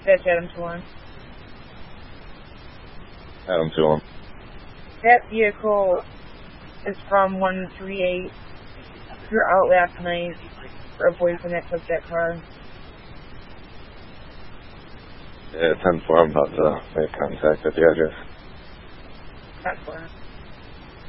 That's Adam Toulon. Adam Toulon. That vehicle is from 138. You were out last night for a boyfriend that took that car. Yeah, 10-4. I'm about to make contact at the address. 10-4.